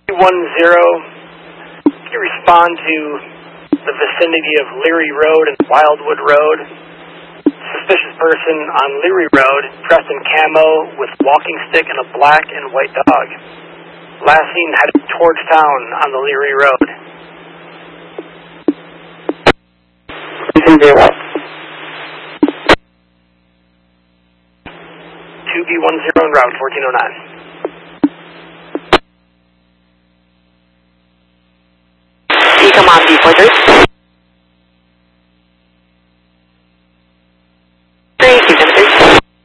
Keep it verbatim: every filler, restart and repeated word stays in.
one zero, can you respond to the vicinity of Leary Road and Wildwood Road? Suspicious person on Leary Road, dressed in camo with walking stick and a black and white dog. Last seen headed towards town on the Leary Road. Zero. two B one zero en route, fourteen oh nine. C, come on, B four three.